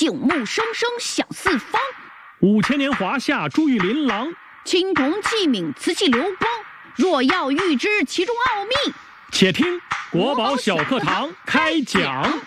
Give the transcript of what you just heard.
景木生生响四方。 5000年华夏，珠玉琳琅， 青铜器皿，瓷器流光。若要欲知其中奥秘， 且听国宝小课堂开讲。